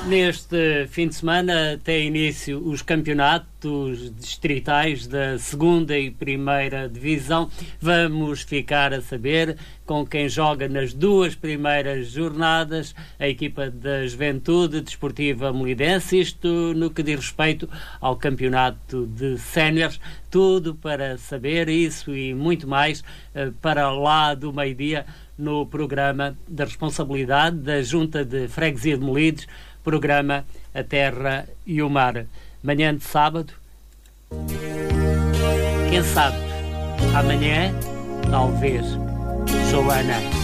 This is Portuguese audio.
Neste fim de semana têm início os campeonatos distritais da 2ª e 1ª Divisão. Vamos ficar a saber com quem joga nas 2 primeiras jornadas a equipa da Juventude Desportiva Molidense, isto no que diz respeito ao campeonato de séniores. Tudo para saber isso e muito mais para lá do meio-dia no programa da responsabilidade da Junta de Freguesia de Molides, programa A Terra e o Mar. Manhã de sábado, quem sabe, amanhã, talvez, Joana.